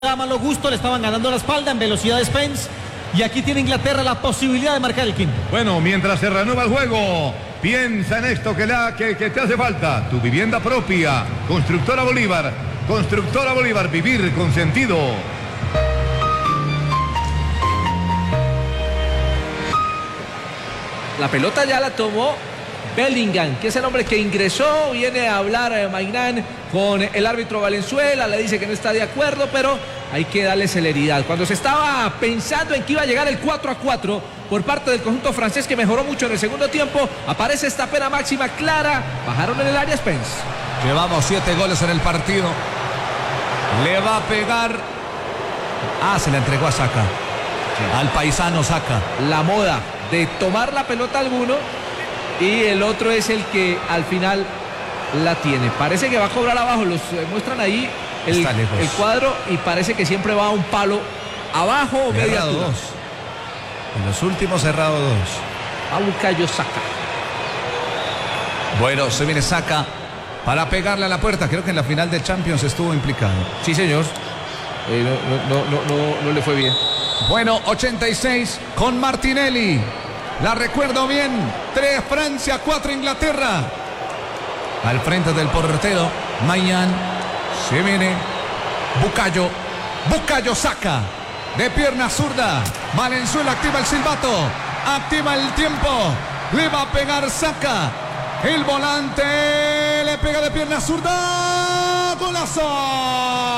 da malo gusto, le estaban ganando la espalda en velocidad de Spence. Y aquí tiene Inglaterra la posibilidad de marcar el quinto. Bueno, mientras se reanuda el juego, piensa en esto que te hace falta. Tu vivienda propia. Constructora Bolívar. Constructora Bolívar. Vivir con sentido. La pelota ya la tomó Bellingham, que es el hombre que ingresó. Viene a hablar Maignan con el árbitro Valenzuela. Le dice que no está de acuerdo, pero hay que darle celeridad. Cuando se estaba pensando en que iba a llegar el 4-4 por parte del conjunto francés, que mejoró mucho en el segundo tiempo, aparece esta pena máxima clara. Bajaron en el área Spence. Llevamos 7 goles en el partido. Le va a pegar. Se la entregó a Saka. Al paisano Saka. La moda de tomar la pelota alguno y el otro es el que al final la tiene. Parece que va a cobrar abajo. Los muestran ahí el cuadro y parece que siempre va a un palo abajo o media altura. En los últimos cerrado 2. A Bukayo Saka. Bueno, se viene Saka para pegarle a la puerta. Creo que en la final de Champions estuvo implicado. Sí, señor. No le fue bien. Bueno, 86 con Martinelli. La recuerdo bien. 3 Francia, 4 Inglaterra. Al frente del portero Maignan. Se viene Bukayo Saka. De pierna zurda. Valenzuela activa el silbato. Activa el tiempo. Le va a pegar Saka. El volante le pega de pierna zurda. ¡Golazo!